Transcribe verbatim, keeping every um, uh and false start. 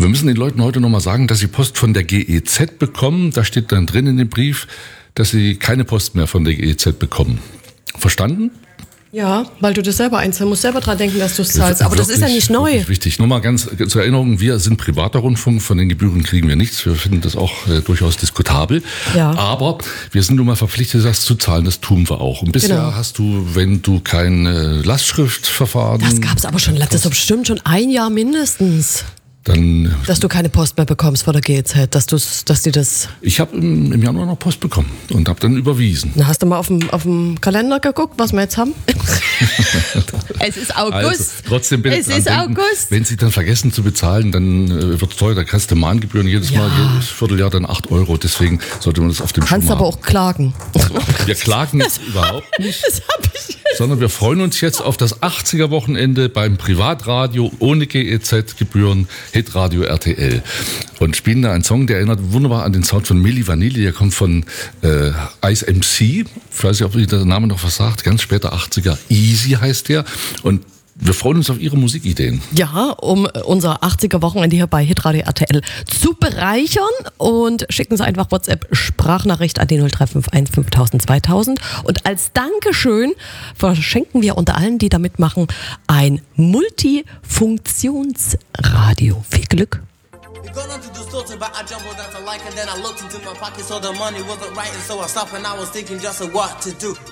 Wir müssen den Leuten heute nochmal sagen, dass sie Post von der G E Z bekommen. Da steht dann drin in dem Brief, dass sie keine Post mehr von der G E Z bekommen. Verstanden? Ja, weil du das selber einzahlst. Du musst selber dran denken, dass du es zahlst. Aber wirklich, das ist ja nicht neu. Wichtig. Nur mal ganz zur Erinnerung, wir sind privater Rundfunk, von den Gebühren kriegen wir nichts. Wir finden das auch äh, durchaus diskutabel. Ja. Aber wir sind nun mal verpflichtet, das zu zahlen. Das tun wir auch. Und bisher Genau. hast du, wenn du kein äh, Lastschriftverfahren... Das gab es aber schon, das ist bestimmt schon ein Jahr mindestens. Dann, dass du keine Post mehr bekommst von der G E Z, dass, du's, dass die das... Ich habe im, im Januar noch Post bekommen und habe dann überwiesen. Na, hast du mal auf dem, auf dem Kalender geguckt, was wir jetzt haben? Es ist August. Also, trotzdem bitte es ist denken, August. wenn sie dann vergessen zu bezahlen, dann äh, wird es teuer. Da kriegst du Mahngebühren jedes Ja. Mal, jedes Vierteljahr dann acht Euro. Deswegen sollte man das auf dem Schirm haben. Kannst aber auch klagen. Wir klagen jetzt überhaupt nicht. Das hab ich jetzt. Sondern wir freuen uns jetzt auf das achtziger-Wochenende beim Privatradio ohne G E Z-Gebühren, Hitradio R T L. Und spielen da einen Song, der erinnert wunderbar an den Sound von Milli Vanilli. Der kommt von äh, Ice M C. Ich weiß nicht, ob der Name noch was sagt. Ganz später achtziger. Easy heißt der. Und wir freuen uns auf Ihre Musikideen. Ja, um unser achtziger-Wochenende hier bei Hitradio R T L zu bereichern. Und schicken Sie einfach WhatsApp-Sprachnachricht an die null drei fünf eins fünftausend zweitausend. Und als Dankeschön verschenken wir unter allen, die da mitmachen, ein Multifunktionsradio. Viel Glück! Going on to the store to buy, I jumbled out to like, and then I looked into my pocket, so the money wasn't right, and so I stopped and I was thinking just of what to do.